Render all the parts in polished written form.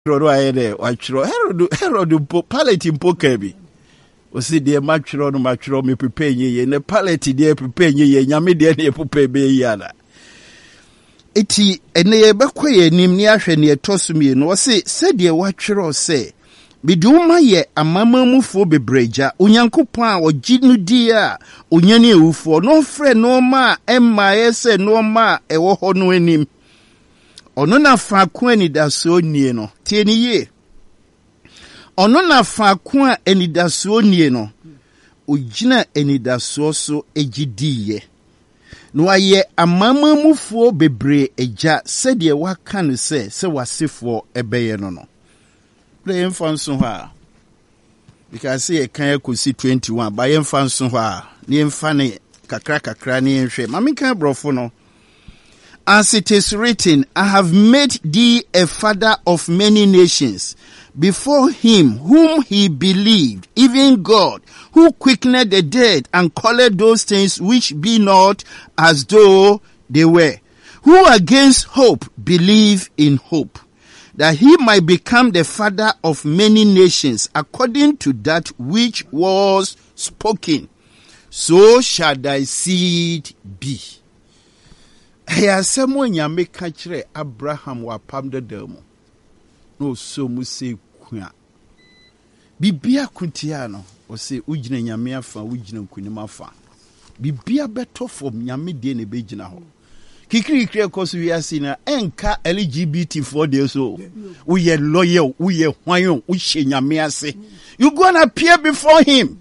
Roro ayede wachiro Herod palette mpoka bi osi de matwiro no matwiro me prepare ye ne palette de prepare ye nyame de ne prepare be yana eti ene ye bekoye nim ni ahwe ne etosumie no osi se de watwiro se biduma ye amamamufo bebreja onyankopon a oginu di a onyane ewufo no frɛ no ma emma yese no ma ewo ho no anim ono na faako anidaso nie no tie ni ye ono na faako anidaso nie no ogina anidaso so egidiye no aye amamamufo bebre eja se de waka no se wasefo ebeye no play fanso ha because say kan yakosi 21 ba yen fanso ha ni emfa ne kakra ni enhwe mame kan brofo no. As it is written, I have made thee a father of many nations, before him whom he believed, even God, who quickened the dead and called those things which be not as though they were, who against hope believe in hope, that he might become the father of many nations, according to that which was spoken. So shall thy seed be. Ya semo nyame ka kire Abraham wa pamdeda mu no so mu se kua bibia kutia no o se ugina nyame afa ugina nkunim afa bibia beto fom nyame de ne begina ho kikiri koso wiase na enka LGBT for de so we ye loyal we ye hwan we hye nyame ase you gonna appear before him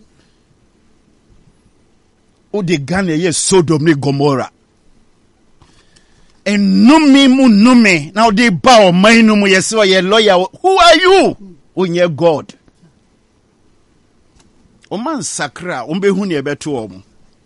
o de Ghana ye Sodom ne Gomorrah. And nume now they bow mainum yes ye lawyer. Who are you? On your God. O man sakra umbehu ne beto om.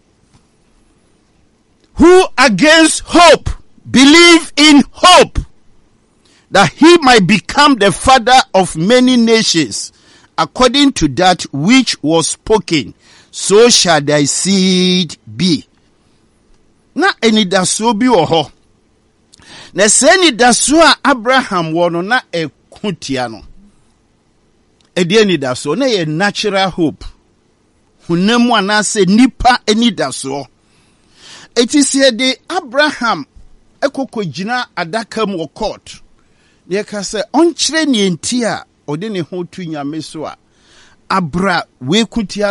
Who against hope believe in hope, that he might become the father of many nations, according to that which was spoken, so shall thy seed be. Na eni da so bi oho. Na seni daso a Abraham wono na ekutia no. Ede ni daso na ye natural hope. Hunemu anase nipa eni daso. It is here the Abraham ekoko jina adaka mu court. Ye ka se onkyere ni entia ode ne ho tu nyame so a abra we kutia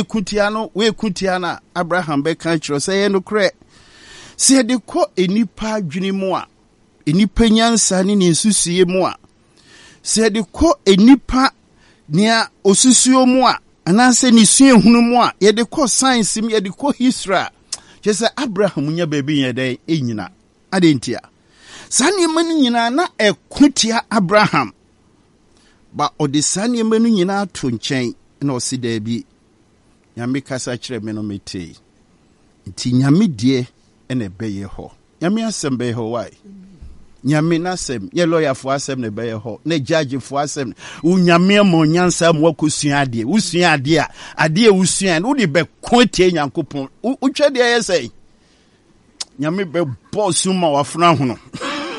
na Abraham be kan kiro se ye no kre. Se de ko enipa adwene mu a enipa nyansa ne nsusuye mu a se de ko enipa nia osusuo mu a anase ni sue hunu mu a ye de ko science mu ye de ko history je se Abraham nya baby ye den enyina adentia sane manu nyina na ekutia Abraham ba odi sane manu nyina to nchen na osida bi nyame kasa kire me no mete nti nyame die ene beye ho nyame asem beye ho why nyame nasem ye lawyer fo asem ne beye ho ne judge fo asem unyame mo nyansa mo akosua ade usua ade a ade usua no de be kontie nyankopon utwe de yesei nyame be boss ma wafuna ho no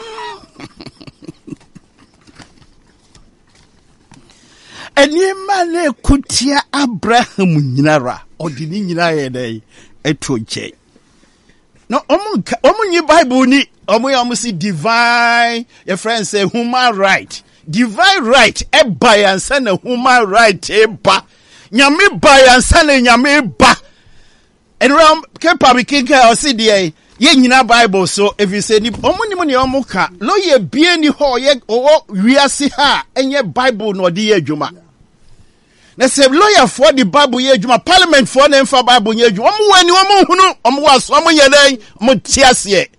eni male kutia Abraham nyinara odini nyina ye dai etoche no omunyi Bible ni omu si divine your friend say human right divine right e ba yansa na human right e ba nyame ba yansa na nyame ba enram kepa bikinka o si de ye nyina Bible so if you say ni omuni mu ne omuka lo ye bie ni ho ye o wiase ha enye Bible no de ye adwuma na se lawyer for the Bible ye adwuma parliament for na mfa Bible ye adwuma omu wani omu hunu omu waso omu ye dan omu tiase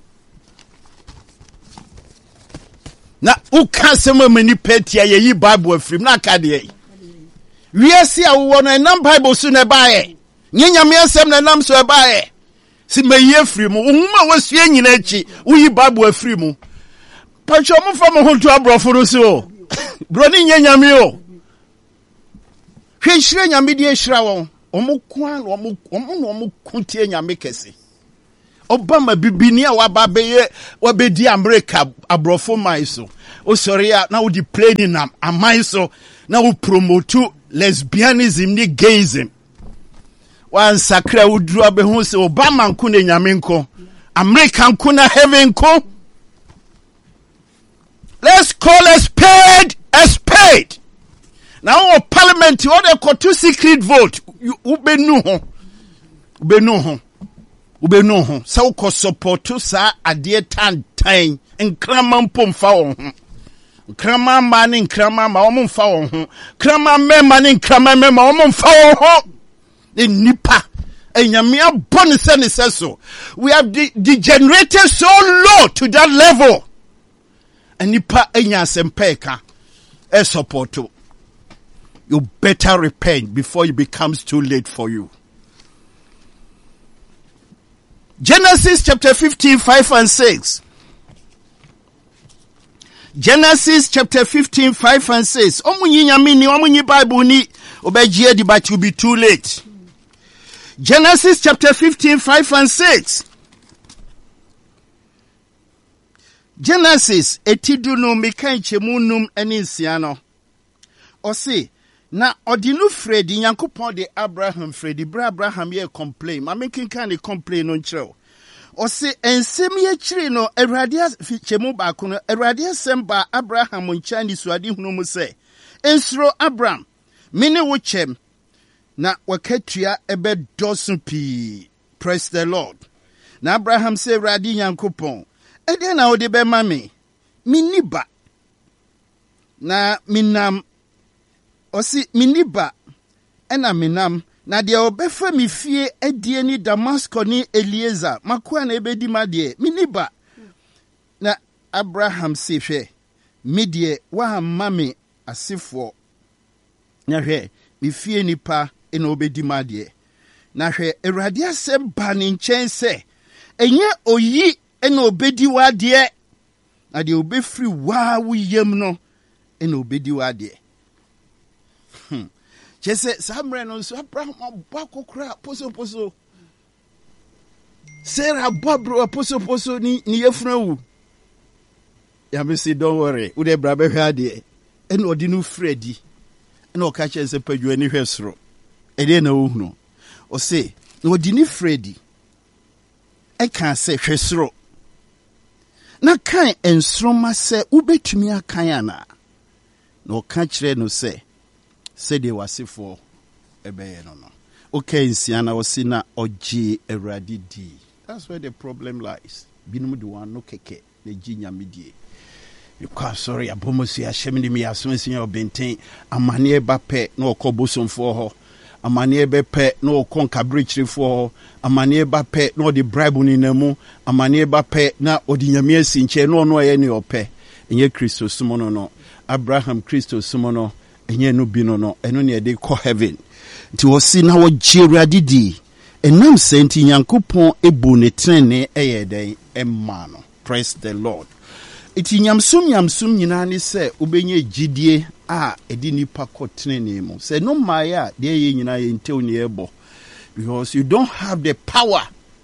na uka sema mani petia ye yi Bible afrim na aka de wiase a wo no enam Bible so na baaye nyanyame asem na nam so baaye si mayi afrim uhuma wasue nyina achi uyi Bible afrim pacho mo fa mo ho to abrofo no so bro ni nyanyame o hwehire nyame die hira won omo kuan omo kuntie nyame kese Obama bibinia wabedi America abrofo maiso. O sorry na wo di plane nam amaiso na wo promote lesbianism ni gayism. Wan sakra udru abehu se Obama nko na nyame nko. America nko na heaven nko. Let's call a spade a spade. Now parliament you order ko two secret vote. Ubenu ho. Sa wo support sa ade tantan nkrama mpomfa wo ho. Nkrama ma ne nkrama ma wo mfa wo ho. Nkrama mema ne nkrama mema wo mfa wo ho. Nipa enyame abone se so. We have degenerated so low to that level. Nipa enya sempeka e support. You better repent before it becomes too late for you. Genesis chapter 15, 5 and 6. Genesis chapter 15, 5 and 6. Omunyi nyamini, omunyi Bible ni, obejie di but you'll be too late. Genesis chapter 15, 5 and 6. Genesis, etidunu mikanche munum eninsiano. Osi, na odinu Freddy Yankopon de Abraham Freddy Abraham ye complain ma making kind of complain no nkyerɛ o se ensem ye kyiri no Awurade fichemu ba ko no Awurade semba Abraham nkyani suade hunu mu se ensuro Abraham mene wo kyem na wakatua ebe dosun pi. Praise the Lord. Na Abraham se Awurade Yankopon ede na ode be ma me miniba na minam osi miniba ena minam na de obefa mi fie adie ni Damascus ni Eliezer makoa na ebedi made miniba na Abraham se hwe medie wa mame asefo na hwe mi fie nipa ena obedi made na hwe Awurade asem ba ne nkyɛn se enye oyi ena obedi wade na de obefri wa wo yam no ena obedi wade. Chese samre no so Abraham abakokra poso Sarah babro poso ni yefunu ya me say don't worry we dey bra be hwa de en odi no Freddy en o ka chese padwa ni hwesoro e dey na ohunu o say na odi ni Freddy e kan say hwesoro na kan ensroma se ubetumi akan ana na o ka kire no say said they were for a bear no. Okay, Siana was sina oji Awurade di. That's where the problem lies. Binum do one no keke, the jinya midie. You can't sorry, abomosi ashemini mi asumisi your benten, a manie bape no kobosom for her, a manie bepe no conca breach for her, a manie bape no the bribe nemu, a manie bape na odinyamie sinche no any ope, and ye Christo sumono no, Abraham Christo sumono. Enye no bi no eno ne de ko heaven nti wo si na wo gye didi enam senti Nyankopon ebu ne trene eyeden emma no. Praise the Lord. Iti nyamsum nyina ne se obenye gidie a edi nipa ko trene mu se no maya de ye nyina ye ntew ne ebo because you don't have the power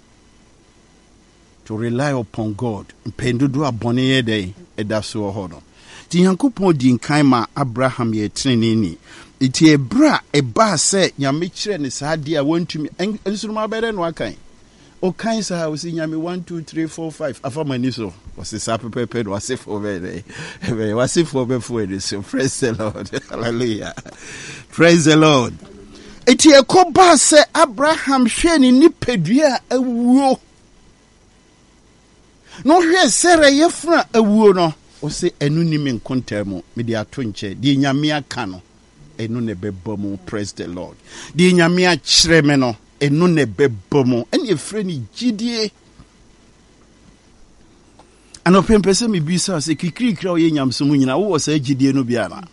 to rely upon God. Mpendudu abone ye den edaso ho no. Ti Yankopon di nkan ma Abraham ye trene ni iti ebra eba se nyame kire ne saade a wantumi ensuruma bere no akan o kan sa o si nyame 1 2 3 4 5 afamani so o se sa pepe do asif over there wasif over for this. Praise the Lord. Hallelujah. Praise the Lord. Iti ekoba se Abraham hwe ni nipadua awuo no hwe sere yefra awuo no o se enu ni me nkontamu me di ato nche di nyame aka no enu ne bebomu. Praise the Lord. Di nyame a kyere me no enu ne bebomu ene efre ni gidie ano pempese me bisa se kikirikira o ye nyamso nyina wo sa gidie no bia na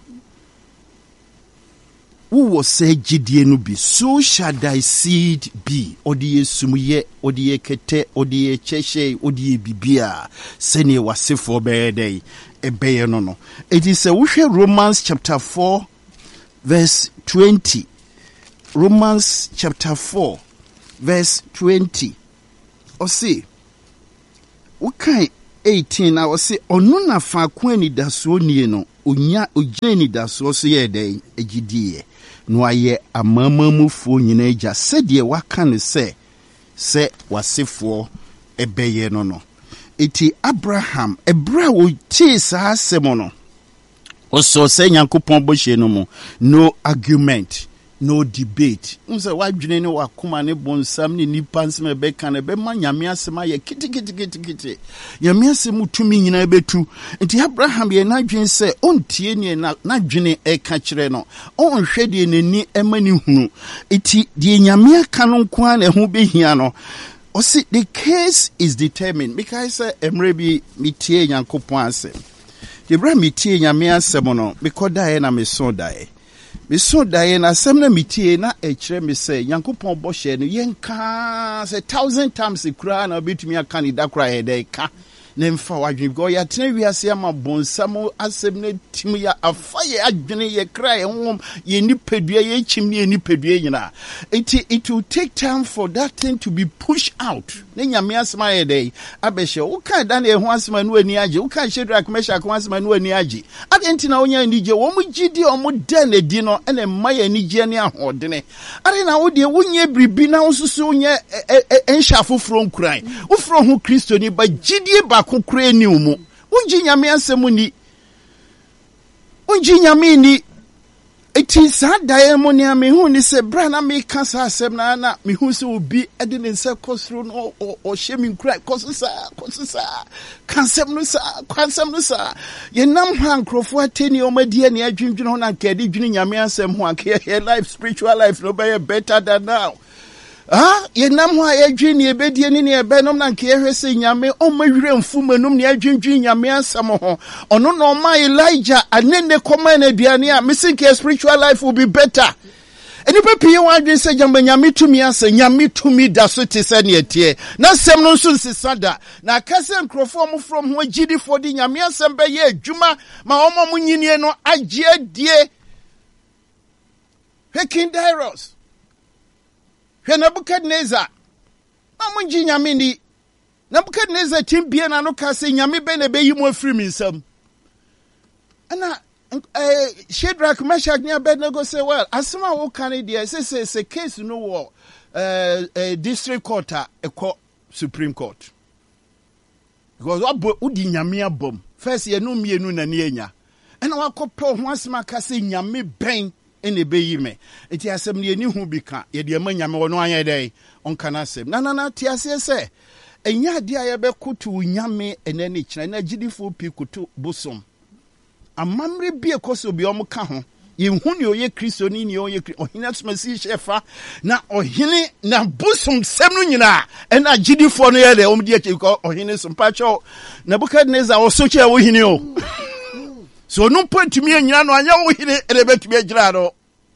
wo sa gidie no bi so shall thy seed be odi esumuye odi ekete odi echeshe odi bibia sene wasefo beedey ebeye no. It is a Romans chapter 4 verse 20. Romans chapter 4 verse 20. O see wokan 18 na wɔse ɔno na faako anidasoɔ nie no ogyina anidasoɔ so yɛ dɛn agyidiɛ na wayɛ amamamufoɔ nyinaa agya sɛdeɛ waka no sɛ wasefoɔ ɛbɛyɛ no. Eti Abraham ɛberɛ a wɔtie saa asɛm no ɔsɔ sɛ Nyankopɔn bɔhyɛ no mu no argument, no debate. Unse wadwene ne wakoma ne bonsam ne nipa nsɛm ɛbɛka no ɛbɛma Nyame asɛm ayɛ kiti. Nyame asɛm tumi nyinaa bɛtu. Nti Abraham yɛ n'adwene sɛ ɔntie ne n'adwene ɛka kyerɛ no. Ɔnhwɛ deɛ n'ani ɛma ne hunu. Eti deɛ Nyame aka no nko a na ɛho bɛhia no. Ɔsi the case is determined. Because emre bi mitie Nyankopɔn asɛm. Ebra mitie Nyame asɛm no because dae na meso dae. Meso dae na asɛm na mitie na ɛkyerɛ me sɛ Nyankopɔn bɔhyɛ no yɛnka sɛ 1,000 times kura na obetumi aka ne da kura yɛ dɛ ka na mfa wadwene because yɛatena wiase ama bonsam asɛm na tim ya afa yɛ adwene yɛ kra yɛ honhom yɛ nipadua yɛ kyim ne yɛ nipadua nyina. It will take time for that thing to be pushed out. Ne Nyame asɛm ayɛ dɛ abɛhyɛ wo ka da na ɛho asɛm anu ani agye wo ka Shadrach Meshach ho asɛm anu ani agye adɛnti na wonya ani gye wo mu gidi o mu da na di no ɛna mma yɛ ani gye ne ahodene ade na wo de wonye bribi na wo susu wonye ɛnhya foforo nkuran wo foro ho Kristo ni ba gidi ba kokore ni mu wonji Nyame asɛm ni wonji Nyame ni. Eti saa dae mo ne me hu ni se bra na me ka sa asɛm na me hu se obi ade ne nse kosro no o hye me nkura kososa kansɛm no sa ye nam ha nkrofo ateni o madi ani adwindwene ho na nkade dwene Nyame asɛm ho anka ye life spiritual life no be better than now. Ye nam ho ayedwi ne ebedie ne ebenom na nke yehwe se Nyame omawire mfumanum ne adwindwi Nyame asam ho ono no ma Elijah anene koma na aduane a mesinke spiritual life will be better. Enipa pie wadwen se Nyame tumi ase Nyame tumi da so te se ne etie na sem no nso nsisada na akase nkrofo mo from ho agidifo di Nyame asem be ye adwuma ma omo nyinie no agye adie King Darius Nebukadnezar amunji Nyame ni Nebukadnezar timbie na no ka se Nyame be na be yi mo afiri mi nsam ana Shadrach Meshach ne Abednego say well asema wo kan dey say case no wo district court a Supreme Court because udi Nyame abom first ye no mienu na ne anya ana wakopɛ ho asema ka se Nyame ben ene be yi me enti asem ne ani hu bi ka ye de ma Nyame wono anya dai onka na asem na ti ase se enya de a ye be kutu Nyame ene ne kyina na gidifo pi kutu bosom amamre bi ekoso bi om ka ho ye hu ne oye Kristo ni ne oye ohina smasi shefa na ohine na bosom sem no nyina ena gidifo no ye de om de ko ohine so pacho Nebukadnezar osoche wo hine o so no point me anyina no anya wo hine elebetumi agira no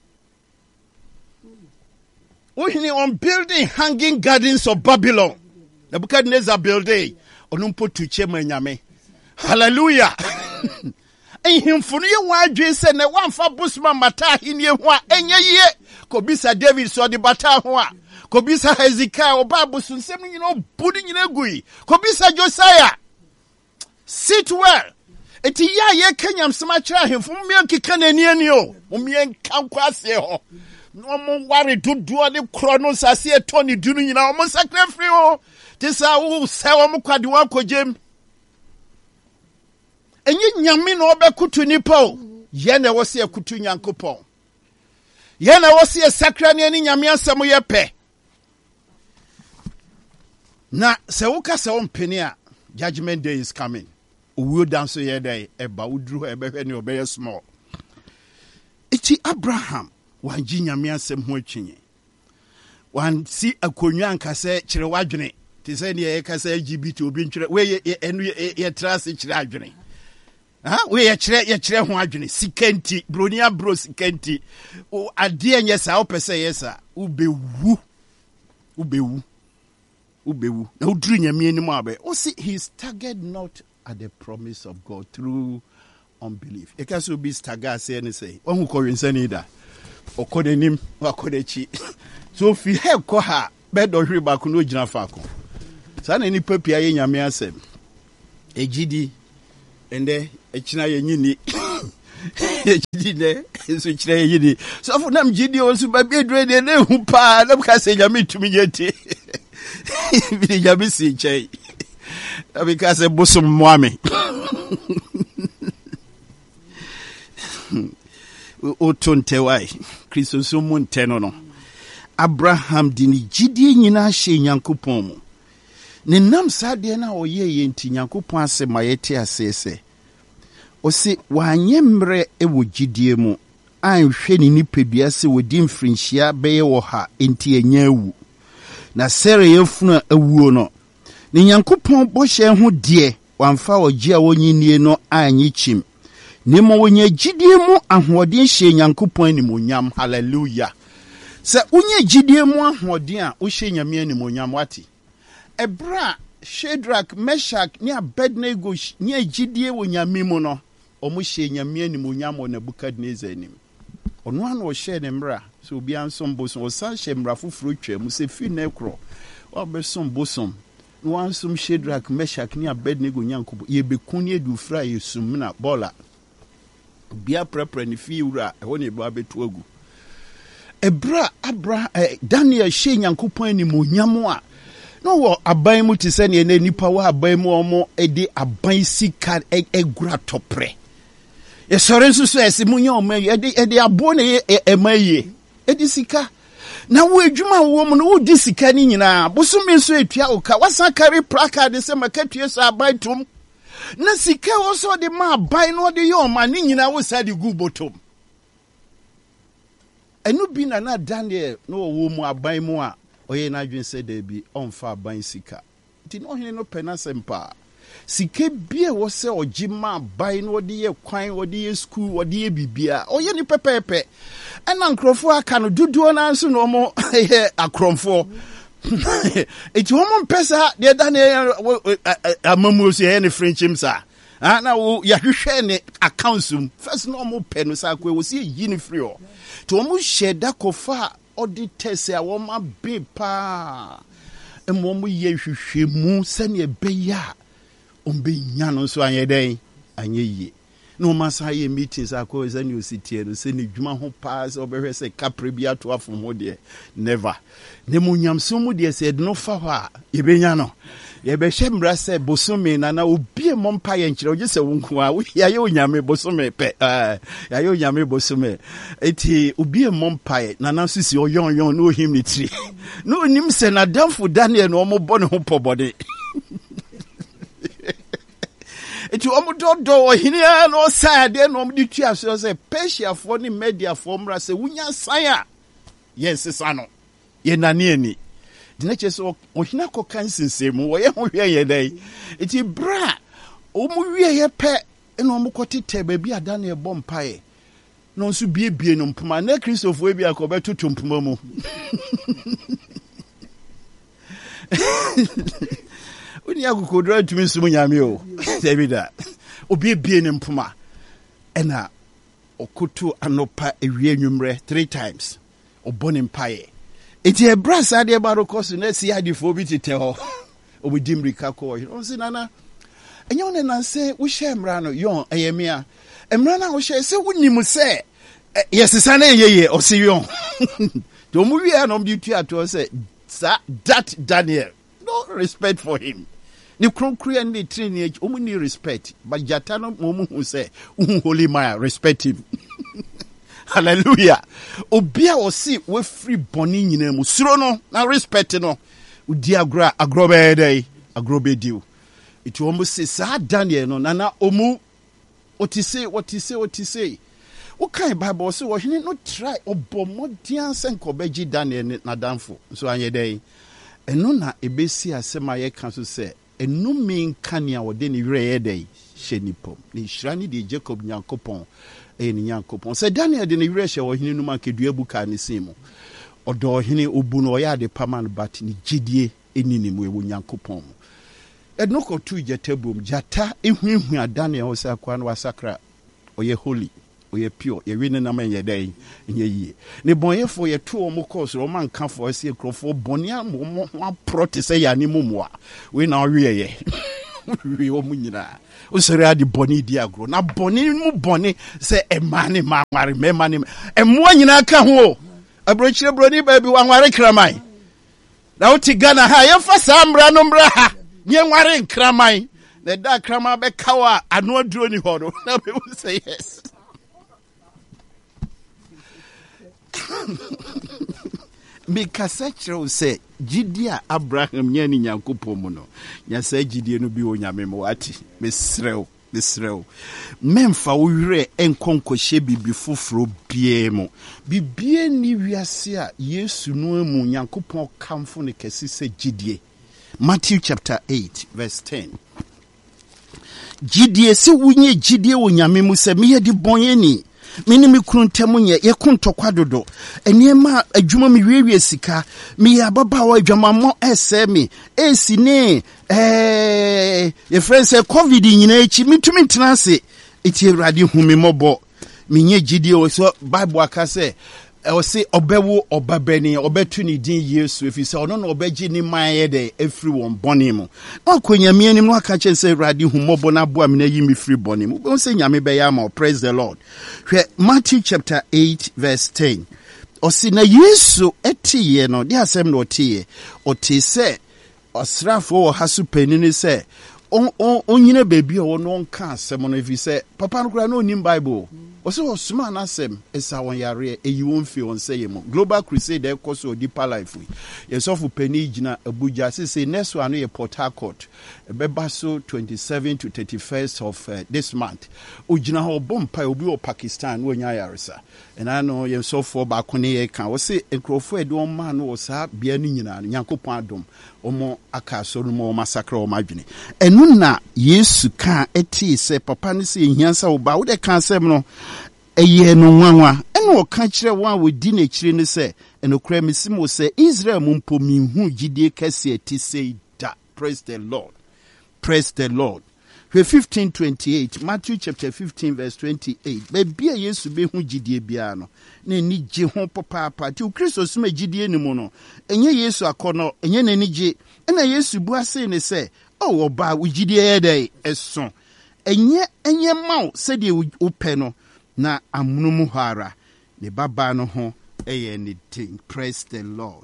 wo hine on building hanging gardens of Babylon Nebuchadnezzar building ono potu chema Nyame hallelujah ehimfunu ye wadwe se ne wamfa busuma mata hine ho a enye ye kobisa David so de bata ho a kobisa Hezekiah oba busunsem nyina obudi nyina gui kobisa Josiah sit well. Eti ya ye Kenyam sema kira hemfo mmea kika na ani o mmea nka nkwase ho no mo ware dodo ne kro no sase etoni dunu nyina mo sakra free o tisa wo se wo mo kwade wa kojem enye Nyame na obekutu nipa o ye na wo se akutu Nyankopon ye na wo se sakra ne ani Nyame asem ye pe na se wo ka se wo mpeni a judgment day is coming. We dance ye day eba udru ebe ne obeye small. Iti Abraham wanji Nyame asem ho atwinye. Wan si akonwa anka se kire wadwene. Ti se ne ye ka se LGBT obi ntwere we enu ye trase kire adwene. We ye kire ho adwene sikenti bronia bro sikenti o ade enye sa opese yesa ubewu na udru Nyame anim abe o see his target not at the promise of God through unbelief. It can so be stagger say and say, one who call insanida or call him or call chi. So if you have call her, bed or riba kuno jina fako. San any pepia in Nyame asem. ejidi ende echina yenyini ejidi ne so echina yenyini so for nam jidi also ba bi edre de na hu pa na ka se nyame tumi yeti bi nyame si chei na bi ka se bosom moame o tonte wai Kristo so mun teno no Abraham dini jidi nyina hye Nyankopɔn mu ne nam sade na oye yenti Nyankopɔn ase mayete asese o se wanye mre ewo jidie mu anhwe ni nipadua se wodi mfrinhia beye wo ha enti anya awu na sere yefunu awuo no ne Nyankopɔn bɔhye ho de wamfa ogie a wonyinie no anyi chim ne mo wonya jidie mu ahoɔden hye Nyankopɔn animonyam hallelujah se wonya jidie mu ahoɔden a wo hye nyame animonyam wati Ebra Shadrach Meshach ni Abednego ni jidie wo nyame mu no omo hye nyame animonyam wo Nebukadnezar anim ono an wo hye ne mra so obi ansom bosom o san hye mra foforo twa mu se fi na ekro wo besom bosom no ansom Shadrach Meshach ni Abednego nyankobo ye bekun ye du fra ye sumna bola bia prepare ni fi wura ho ne ba betu agu Ebra Daniel hye Nyankopɔn animonyam a no wo aban mu ti se ne nipa wa aban mu omo edi aban sika egura topre e sore nso so ese munya omo edi abo ne emaye edi sika na wo adwuma wo mu no wo di sika ni nyina bosom nso etua oka wasa carry placard se makatue so aban tum na sika wo so de ma aban no de yo ma ni nyina wo sa de gu botom enu bi na Daniel no wo mu aban mu a oye na adwen se da bi onfa aban sika ti no hene no pena sempa sika bia wo se ogima aban no de ye kwan wo de ye school wo de ye bibia oye ni pepepe ena nkrofo aka no duduo na nso no mo akromfo eti wo mo pesa de Daniel amamu so ye ne frenchim sa na wo ya hwehwe ne accounts first no mo pe no sa ko wo se yi ni free o to mo sheda kofa auditors a wo ma be pa emo mo ye hwehwe mu se ne be ya ombe nya no so anye den anye yi no masa ye meetings akọ ze ne ositie no se ne dwuma ho pa se obehwe se kapre bi ato afom ho de never ne mo nyamso mu de se de no fa ho a ye be nya no ye be hye mra se bosome na obi mo mpa ye nkyere oje se wonku a ya ye onyame bosome pe ya ye onyame bosome eti obi mo mpa ye na sisi oyon no ohim ni tri no onim se na damfo Daniel no mo bɔ ne ho pobode eti omudodo ohini no side no omdi tua so se Persia fo ni media fo mra se wunya san a yes sano ye nane ani dinache so ohina ko kansensemu wo ye ho hwe ye dai eti bra omu wie ye pe eno omu kotete ba bi adane ebo mpae no nso biebie no mpoma na Kristofo bi akobeto tumpoma mu Uni akokodra tumi sumu nyame o David obiebie ne mpoma ena okoto anopa ewie nwumre 3 times obone mpae eti ebrasa de barokoso na si adifo bi tete ho obidim rika ko o si nana enyo ne nanse wo hye mra no yon eyemia emra na wo hye se wonim se yesisa na yeye o si yon to mu wi anom di tu ato se that Daniel no respect for him ni kronkru and the training omu ni respect but jatano omu hu se holy man respect him hallelujah obia o si we free boni nyina mu suro no na respect no udi agrobe diu it omu se sa Daniel no na omu otise o kai Bible so wo hene no try obomodian senko beji Daniel na danfo so anye dai eno na ebesi asema ye kan so se enu min kania wode ne wire ye dai hyenipom ni hirani de Jacob Nyankopon ni Nyankopon se Daniel de ne wire hye wo hene no man kedua buka ne simu odo hene obu no ya de paman bat ni gidie enini mu ewo Nyankopon edno ko tu jetabum jata ehunhu Daniel wo se akwa no wasakra oye holy oye pure ye win na man ye dai nye yie ne bonyefo ye to omo course o man kan for se krofo bonia mo protest ya ni mumwa we na wie ye we omunyina usere adi boni di agro na boni mu boni se emane ma nware mema ne emmo nyina ka ho abrochire broni ba bi wanware kraman na uti Ghana ha ye fa samra no mra ha nye nware kraman na da kraman be kawa ano aduro ni ho no na be say yes. Mikasa kyerɛw sɛ gidi a Abraham nya ni Nyankopɔn mu no nya sɛ gidi no bi onyame mu ati mesrɛw memfa wo werɛ enkonkɔhye bibi foforo bie mu bibie ni wiase a Yesu no mu Nyankopɔn kamfo ne kɛse sɛ gidie. Matthew chapter 8 verse 10. Gidie se wunye gidie wo nyame mu sɛ meyɛ de bɔnyeni mini mi kruntamu nye ye kuntokwa dodo eniema adwuma mi wiewie sika mi ababa wa adwamammo ese mi esi ne ye friend say covid nyina echi mitumi tenase eti Awurade hu mi mobo mi nye gidie o so Bible aka say o say obewo obabani obetu ni din Yesu efi say ono na obeji ni maye de efri won boni mu akonya mi anim no aka che say Awurade hu mobo na boa mi na yi mi free boni mu bo say nyame be ya ma. Praise the Lord. Matthew chapter 8 verse 10. Osi na Yesu etiye no de asem no otiye oti se osrafo wo hasu panini se onyine baby o no nka asem no efi se papa no kura no nim Bible osi osuma na asem esa won yare eyi won fi on say mo Global Crusade e koso Deeper Life yesofu pani gina Abuja se next one no ye Port Harcourt beba so 27 to 31st of this month ugina ho bompa obi o Pakistan wo nya yaresa and I know yesofu ba ko ne ye kan wo se enkrofo ede on ma no wo sa bia no nyina Nyankopon adom omo aka so no mo massacre o madwene enu na Yesu kan eti se papa ne se hiansa wo ba wo de kan sem no eye no nwanwa eno ka kire wan we di na kire ne se enokra misimo se Israel mumpo minhu gidie kase eti sei da. Praise the Lord. Praise the Lord. 15:28 Matthew chapter 15 verse 28 baby Yesu be hu gidie bia no na ni je ho papa ti Kristo sima gidie ni mu no enye Yesu akono enye na ni je na Yesu bu ase ne se o oba wo gidie ye dai eso enye mawo se de wo pe no na amunumu hara ne baba no ho eye ne ting. Praise the Lord.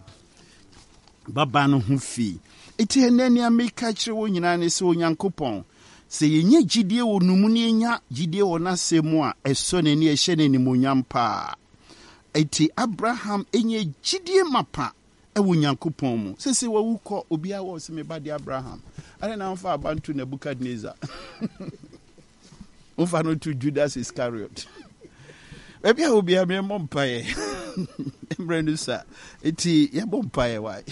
Baba no ho fi iti enani ameka kire wo nyina ne se Onyankopɔn se yenye gidie wo numu ne nya gidie wo na semu a eso ne ne ehye ne nimonyam pa iti Abraham enye gidie mapa ewo Nyankopɔn mu se wawu kɔ obi a wo se me ba de Abraham are na mfa abantu Nebukadnezar mfa no to Judas Iscariot ebi a obi a me mompae embrenusa iti ye mompae why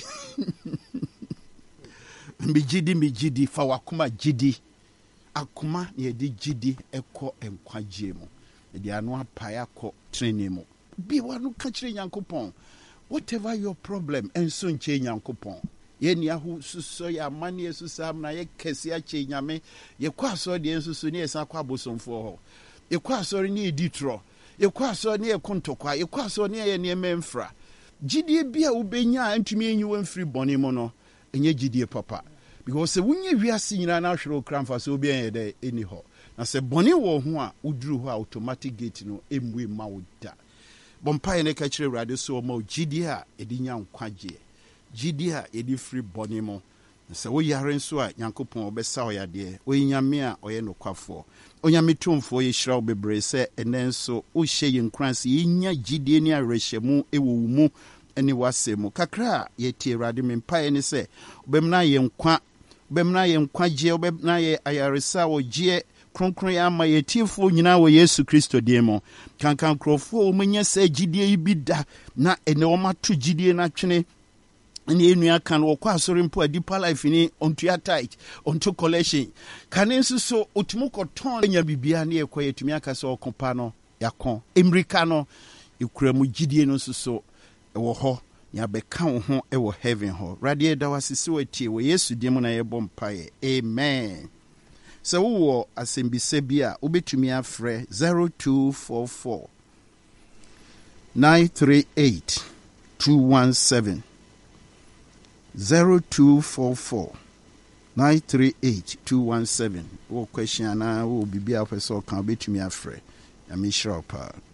mi gidi fa wakoma gidi akoma ye di gidi ekɔ enkwagye mu de anu apae akɔ training mu bi wanu ka kire Nyankopɔn whatever your problem enso nche Nyankopɔn ye ni ahu suso ya mane susam na ye kese ache nyame ye kwa so de ensusu ne esa kwa bosomfo ho ye kwa so ne editro ye kwa so ne ekontokwa ye kwa so ne ye ne memfra gidie bia ubenya antumi enyi wamfiri bone mu no enye gidie papa because se wunye wiase nyina na hwere okramfa so obi en de eni ho na se bone wo ho a uduru ho automatic gate no emwe ma wo da bompa ne ka kire Awurade so ma gidie a edinya nkwagye gidie a edi free bone mu se wo yare nso a Nyankopɔn obesa oyade oyinyame a oye nokwafo onyame tumfo ye hira obebre se enenso wo hye yinkranse yinya gidie ni arehyemu ewo mu eni wasemu kakra ye tie Awurade mempae ne se obemna ye nkwagye obemna ye ayaresa wo gye kronkron ya ma ye tiefo nyina wo Yesu Kristo die mo kankan krofo o menya se gidie bi da na ene o mato gidie na twene ni enu aka no kwa asori mpo Deeper Life ni onto tight onto collection kanenso so otumu koton nya bibia na ekwa yetumi aka so okopa no yakon emrika no ekura mu gidie no so ewo ho ya beka wo ho ewo heaven ho radie da wasisi watie wo Yesu dim na yebom pae amen. So wo asembise bia obetumi afre 0244 938 217 0244 938-217. Wo question na wo bibia person kan betumi afre. Ya me sure pa.